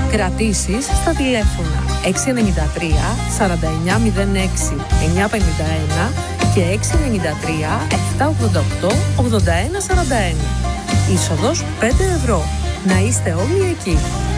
Κρατήσεις στα τηλέφωνα 693 4906 951 και 693 788 8141. Είσοδος 5 ευρώ. Να είστε όλοι εκεί.